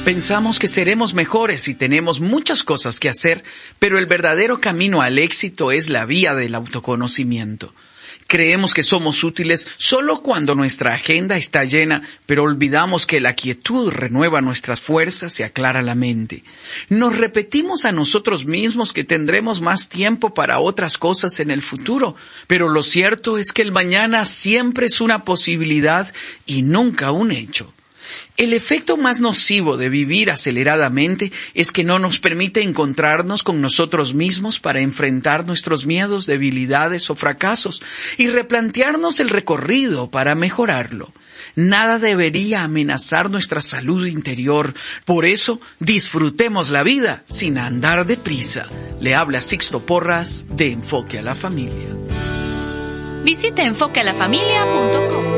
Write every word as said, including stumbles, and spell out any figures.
Pensamos que seremos mejores y tenemos muchas cosas que hacer, pero el verdadero camino al éxito es la vía del autoconocimiento. Creemos que somos útiles solo cuando nuestra agenda está llena, pero olvidamos que la quietud renueva nuestras fuerzas y aclara la mente. Nos repetimos a nosotros mismos que tendremos más tiempo para otras cosas en el futuro, pero lo cierto es que el mañana siempre es una posibilidad y nunca un hecho. El efecto más nocivo de vivir aceleradamente es que no nos permite encontrarnos con nosotros mismos para enfrentar nuestros miedos, debilidades o fracasos y replantearnos el recorrido para mejorarlo. Nada debería amenazar nuestra salud interior. Por eso, disfrutemos la vida sin andar deprisa. Le habla Sixto Porras de Enfoque a la Familia. Visita enfoque a la familia punto com.